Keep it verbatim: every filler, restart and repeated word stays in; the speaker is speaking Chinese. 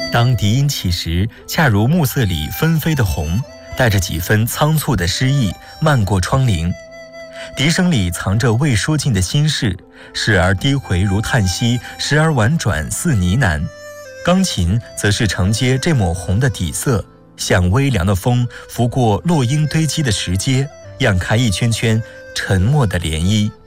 当笛音起时，恰如暮色里纷飞的红，带着几分仓促的诗意漫过窗棂。笛声里藏着未说尽的心事，时而低回如叹息，时而婉转似呢喃。钢琴则是承接这抹红的底色，像微凉的风拂过落英堆积的石阶，漾开一圈圈沉默的涟漪。